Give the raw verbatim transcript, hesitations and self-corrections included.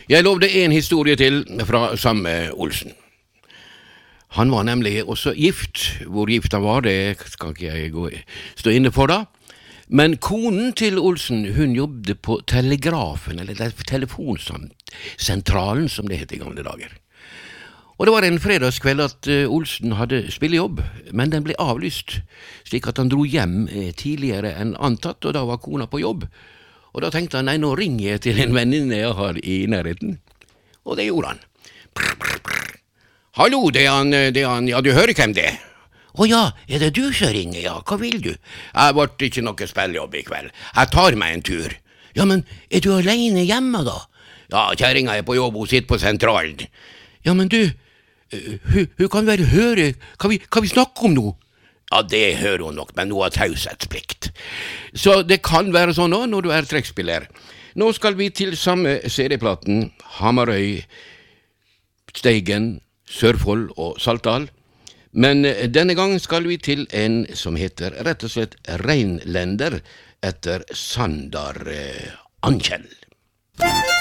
Jeg lovde en historie til fra samme Olsen. Han var nemlig også gift. Hvor gift han var, det skal ikke jeg gå, stå inne for da. Men konen til Olsen, hun jobbede på telegrafen, eller telefonsentralen, som det het i gamle dager. Og det var en fredagskveld at Olsen hadde spillejobb, men den ble avlyst, slik at han dro hjem tidligere enn antatt, og da var kona på jobb. Og da tenkte han, nei, nå ringer jeg til en venninne jeg har i nærheten. Og det gjorde han. Brr, brr, brr. Hallo, det er han, det er han, ja, du hører hvem det er? Å ja, er det du som ringer, ja, hva vil du? Jeg ble ikke noe spillejobb i kveld. Jeg tar meg en tur. Ja, men er du alene hjemme da? Ja, kjæringa er på jobb, hun sitter på sentralen. Ja, men du, hun, hun kan vel høre hva vi, hva vi snakker om nå? Ja, det hører hun nok, men hun har taushetsplikt. Så det kan være sånn nå, når du er trekkspiller. Nå skal vi til samme serieplaten, Hamarøy, Steigen, Sørfold og Saltdal. Men denne gang skal vi til en som heter rett og slett Reinlender etter Sandar Ankjell.